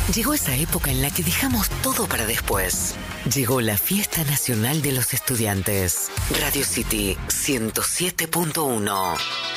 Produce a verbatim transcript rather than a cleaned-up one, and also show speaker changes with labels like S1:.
S1: Llegó esa época en la que dejamos todo para después. Llegó la Fiesta Nacional de los Estudiantes. Radio City ciento siete punto uno.